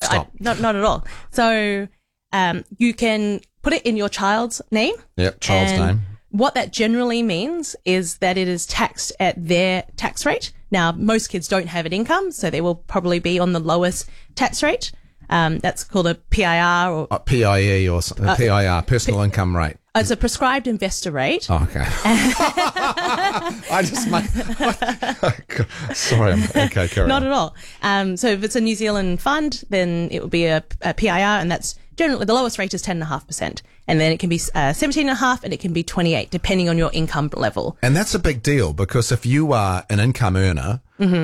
stop. Not at all. So you can put it in your child's name. Yep, child's name. What that generally means is that it is taxed at their tax rate. Now, most kids don't have an income, so they will probably be on the lowest tax rate. That's called a PIR or PIE or PIR, personal income rate. It's a prescribed investor rate. Oh, okay. I just sorry. Okay, carry Not on. at all. So if it's a New Zealand fund, then it would be a PIR, and that's generally the lowest rate is 10.5%, and then it can be 17.5%, and it can be 28%, depending on your income level. And that's a big deal because if you are an income earner,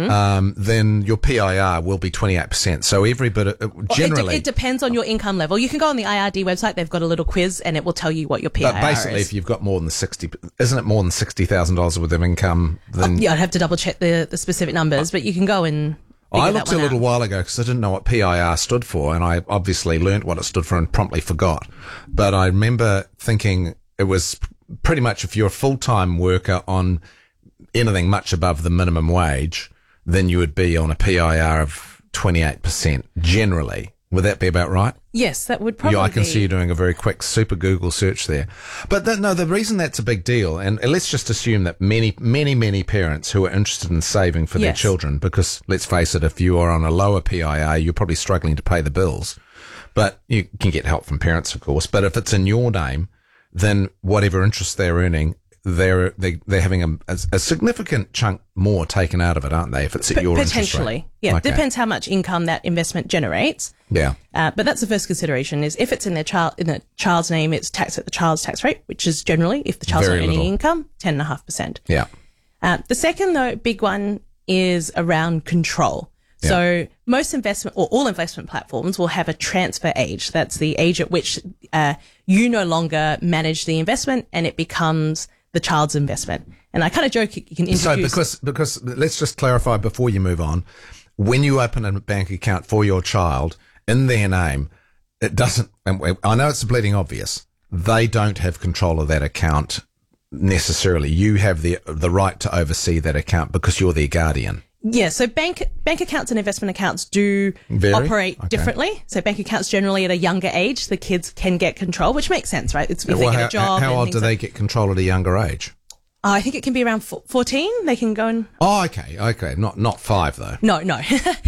then your PIR will be 28%. So every bit of, generally, it depends on your income level. You can go on the IRD website; they've got a little quiz, and it will tell you what your PIR but basically, is. if you've got more than isn't it more than $60,000 worth of income? Then Yeah, I'd have to double check the specific numbers, but you can go and. I looked a little while ago because I didn't know what PIR stood for, and I obviously learnt what it stood for and promptly forgot. But I remember thinking it was pretty much if you're a full-time worker on anything much above the minimum wage, then you would be on a PIR of 28% generally. Would that be about right? Yes, that would probably Yeah, I can be. see you doing a very quick super Google search there. But the reason that's a big deal, and let's just assume that many parents who are interested in saving for their Yes. children, because let's face it, if you are on a lower PIR, you're probably struggling to pay the bills. But you can get help from parents, of course. But if it's in your name, then whatever interest they're earning, they're having a significant chunk more taken out of it, aren't they? If it's at your interest rate. Potentially, yeah. Okay. Depends how much income that investment generates. Yeah. But that's the first consideration: is if it's in the child's name, it's taxed at the child's tax rate, which is generally, if the child's Very not earning little. income, 10.5%. Yeah. The second, though, big one is around control. Yeah. So most investment or all investment platforms will have a transfer age. That's the age at which you no longer manage the investment and it becomes the child's investment. And I kind of joke you can introduce. So because let's just clarify before you move on, when you open a bank account for your child in their name, it doesn't, and I know it's bleeding obvious, they don't have control of that account necessarily. You have the right to oversee that account because you're their guardian. Yeah, so bank accounts and investment accounts do operate differently. So bank accounts generally at a younger age, the kids can get control, which makes sense, right? It's if they get a job. How and old things do they like- get control at a younger age? I think it can be around 14. They can go and... Oh, okay. Not 5 though. No.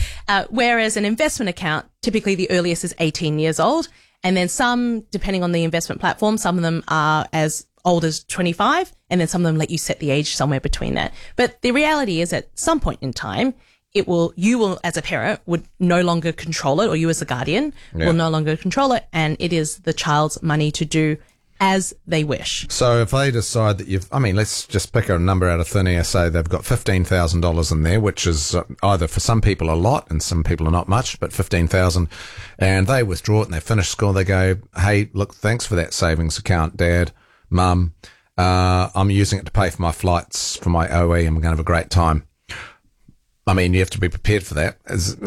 Whereas an investment account, typically the earliest is 18 years old. And then some, depending on the investment platform, some of them are as old as 25, and then some of them let you set the age somewhere between that. But the reality is at some point in time, you will, as a parent, would no longer control it, or you as a guardian will no longer control it, and it is the child's money to do as they wish. So if they decide that let's just pick a number out of thin air, say they've got $15,000 in there, which is either for some people a lot and some people are not much, but 15,000, and they withdraw it and they finish school, they go, hey, look, thanks for that savings account, Dad, Mum, I'm using it to pay for my flights for my OE and we're going to have a great time. I mean, you have to be prepared for that.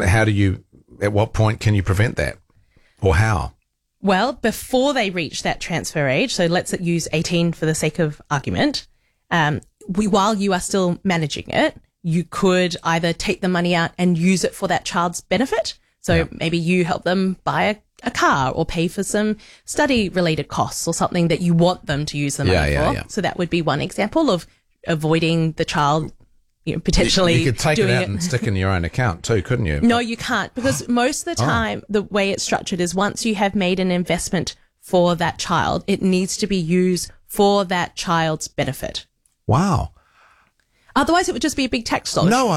At what point can you prevent that? Or how? Well, before they reach that transfer age, so let's use 18 for the sake of argument, while you are still managing it, you could either take the money out and use it for that child's benefit. So maybe you help them buy a car or pay for some study-related costs or something that you want them to use the money for. Yeah. So that would be one example of avoiding the child potentially You could take it doing out and stick in your own account too, couldn't you? No, you can't, because most of the time, the way it's structured is once you have made an investment for that child, it needs to be used for that child's benefit. Wow. Otherwise, it would just be a big tax dodge. No,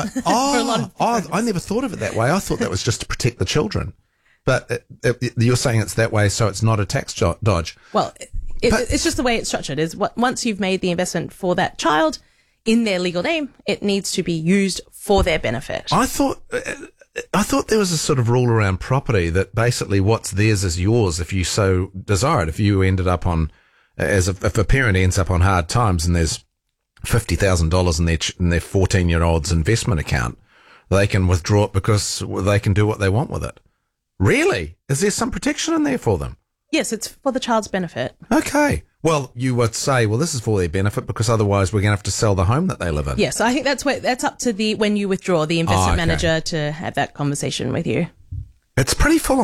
I I never thought of it that way. I thought that was just to protect the children. But you're saying it's that way, so it's not a tax dodge. Well, it's just the way it's structured. Is once you've made the investment for that child in their legal name, it needs to be used for their benefit. I thought there was a sort of rule around property that basically what's theirs is yours if you so desire it. If you ended up on, if a parent ends up on hard times and there's $50,000 in their 14-year-old's investment account, they can withdraw it because they can do what they want with it. Really? Is there some protection in there for them? Yes, it's for the child's benefit. Okay. Well, you would say, well, this is for their benefit because otherwise we're going to have to sell the home that they live in. Yes, I think that's up to when you withdraw the investment manager to have that conversation with you. It's pretty full